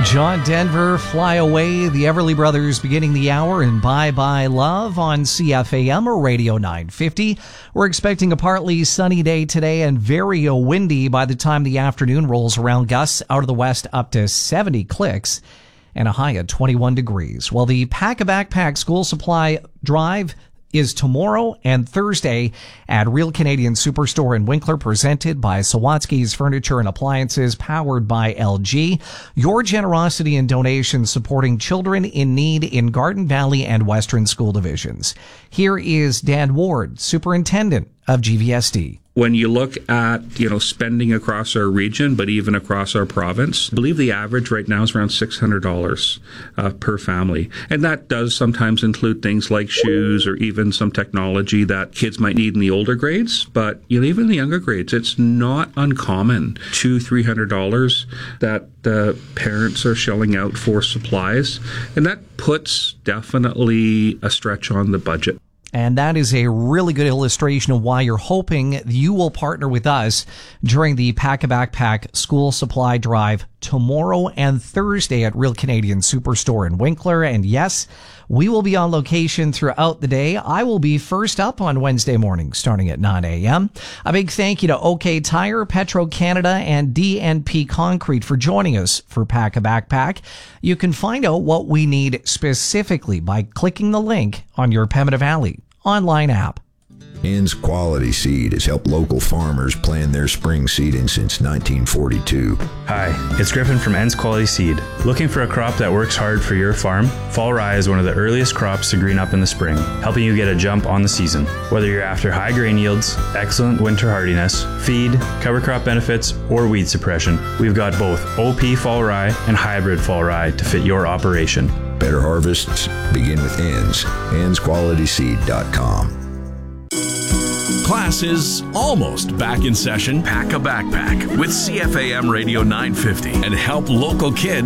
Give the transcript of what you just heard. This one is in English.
John Denver, Fly Away, the Everly Brothers beginning the hour, and Bye Bye Love on CFAM or Radio 950. We're expecting a partly sunny day today and very windy by the time the afternoon rolls around. Gusts out of the west up to 70 clicks and a high of 21 degrees. Well, the Pack a Backpack School Supply Drive is tomorrow and Thursday at Real Canadian Superstore in Winkler, presented by Sawatsky's Furniture and Appliances, powered by LG. Your generosity and donations supporting children in need in Garden Valley and Western School Divisions. Here is Dan Ward, Superintendent of GVSD. When you look at, spending across our region, but even across our province, I believe the average right now is around $600 per family. And that does sometimes include things like shoes or even some technology that kids might need in the older grades. But even in the younger grades, it's not uncommon, $200-$300 that the parents are shelling out for supplies. And that puts definitely a stretch on the budget. And that is a really good illustration of why you're hoping you will partner with us during the Pack a Backpack School Supply Drive tomorrow and Thursday at Real Canadian Superstore in Winkler. And yes, we will be on location throughout the day. I will be first up on Wednesday morning starting at 9 a.m. A big thank you to OK Tire, Petro-Canada, and DNP Concrete for joining us for Pack a Backpack. You can find out what we need specifically by clicking the link on your Pembina Valley online app. Ends Quality Seed has helped local farmers plan their spring seeding since 1942. Hi, it's Griffin from Ends Quality Seed. Looking for a crop that works hard for your farm? Fall rye is one of the earliest crops to green up in the spring, helping you get a jump on the season. Whether you're after high grain yields, excellent winter hardiness, feed, cover crop benefits, or weed suppression, we've got both OP fall rye and hybrid fall rye to fit your operation. Better harvests begin with Ends. EndsQualitySeed.com. Class is almost back in session. Pack a Backpack with CFAM Radio 950 and help local kids